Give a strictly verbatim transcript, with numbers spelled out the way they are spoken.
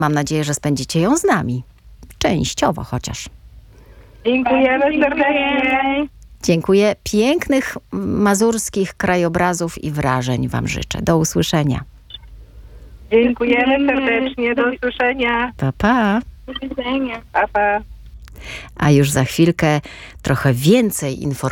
Mam nadzieję, że spędzicie ją z nami. Częściowo chociaż. Dziękujemy serdecznie. Dziękuję. Pięknych mazurskich krajobrazów i wrażeń wam życzę. Do usłyszenia. Dziękujemy serdecznie. Do usłyszenia. Pa, pa. Do widzenia. Pa, pa. A już za chwilkę trochę więcej informacji